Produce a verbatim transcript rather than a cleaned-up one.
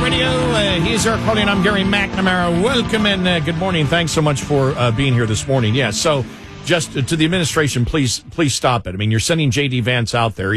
Radio. Uh, he's Eric Harley, and I'm Gary McNamara. Welcome and uh, good morning. Thanks so much for uh, being here this morning. Yeah, so just to the administration, please, please stop it. I mean, you're sending J D Vance out there.